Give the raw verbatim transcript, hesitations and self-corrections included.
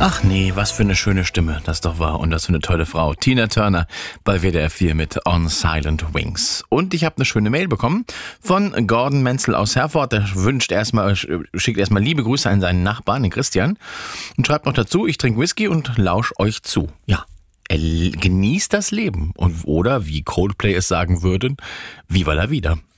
Ach nee, was für eine schöne Stimme das doch war und das für eine tolle Frau. Tina Turner bei W D R vier mit On Silent Wings. Und ich habe eine schöne Mail bekommen von Gordon Menzel aus Herford. Der wünscht erstmal, schickt erstmal liebe Grüße an seinen Nachbarn, den Christian. Und schreibt noch dazu, ich trinke Whisky und lausch euch zu. Ja, er genießt das Leben. Und oder, wie Coldplay es sagen würden, viva la vida.